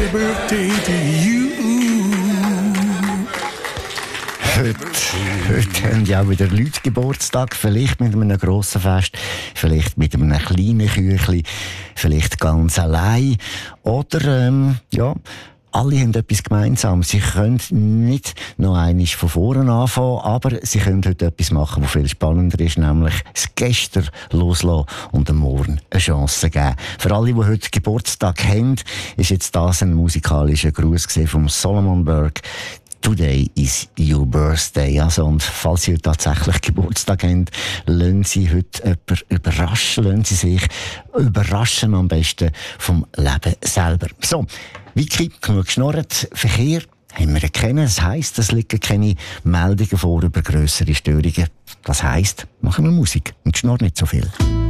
birthday to you. Heute haben ja auch wieder Leute Geburtstag, vielleicht mit einem grossen Fest, vielleicht mit einem kleinen Küchli, vielleicht ganz allein. Oder, alle haben etwas gemeinsam. Sie können nicht noch einmal von vorne anfangen, aber sie können heute etwas machen, was viel spannender ist, nämlich das Gestern loslassen und dem Morgen eine Chance geben. Für alle, die heute Geburtstag haben, ist jetzt das ein musikalischer Gruß vom Solomon Burke. Today is your birthday. Also, und falls Sie tatsächlich Geburtstag haben, lassen Sie heute jemanden überraschen, lassen Sie sich überraschen, am besten vom Leben selber. So, Vicky, genug geschnorrt. Verkehr haben wir erkennen. Das heisst, es liegen keine Meldungen vor über grössere Störungen. Das heisst, machen wir Musik und geschnorrt nicht so viel.